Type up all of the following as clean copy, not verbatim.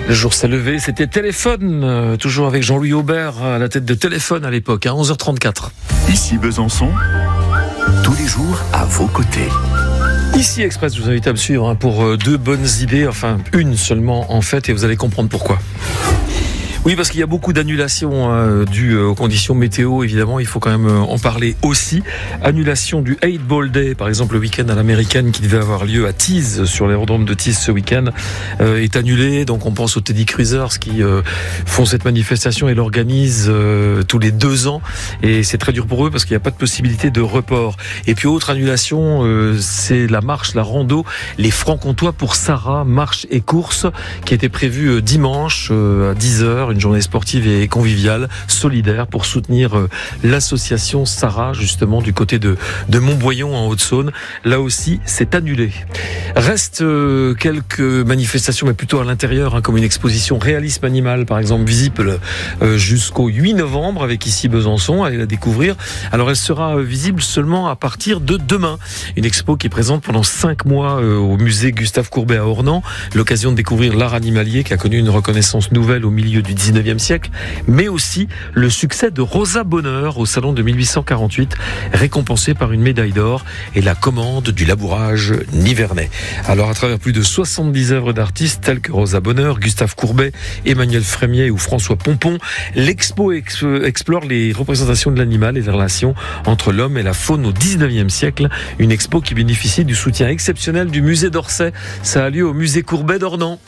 Le jour s'est levé, c'était Téléphone, toujours avec Jean-Louis Aubert à la tête de Téléphone à l'époque, à 11h34. Ici Besançon, tous les jours à vos côtés. Ici Express, je vous invite à me suivre pour deux bonnes idées, enfin une seulement en fait, et vous allez comprendre pourquoi. Oui, parce qu'il y a beaucoup d'annulations dues aux conditions météo, évidemment, il faut quand même en parler aussi. Annulation du 8 Ball Day, par exemple le week-end à l'américaine qui devait avoir lieu à Tees, sur l'aérodrome de Tees ce week-end, est annulé. Donc on pense aux Teddy Cruisers qui font cette manifestation et l'organisent tous les 2 ans. Et c'est très dur pour eux parce qu'il n'y a pas de possibilité de report. Et puis autre annulation, c'est la marche, la rando, les Franc-Comtois pour Sarah, marche et course, qui était prévue dimanche à 10h, une journée sportive et conviviale, solidaire, pour soutenir l'association Sarah, justement du côté de Montboyon en Haute-Saône. Là aussi, c'est annulé. Reste quelques manifestations, mais plutôt à l'intérieur, comme une exposition Réalisme Animal, par exemple, visible jusqu'au 8 novembre, avec ici Besançon, allez la découvrir. Alors elle sera visible seulement à partir de demain. Une expo qui est présente pendant 5 mois au musée Gustave Courbet à Ornans. L'occasion de découvrir l'art animalier qui a connu une reconnaissance nouvelle au milieu du 19e siècle, mais aussi le succès de Rosa Bonheur au salon de 1848, récompensé par une médaille d'or et la commande du labourage nivernais. Alors à travers plus de 70 œuvres d'artistes telles que Rosa Bonheur, Gustave Courbet, Emmanuel Frémiet ou François Pompon, l'expo explore les représentations de l'animal et les relations entre l'homme et la faune au 19e siècle. Une expo qui bénéficie du soutien exceptionnel du musée d'Orsay. Ça a lieu au musée Courbet d'Ornans.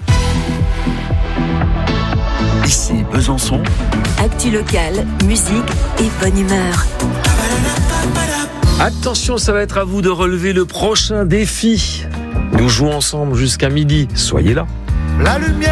Ici Besançon, actu locale, musique et bonne humeur. Attention, ça va être à vous de relever le prochain défi. Nous jouons ensemble jusqu'à midi. Soyez là. la lumière.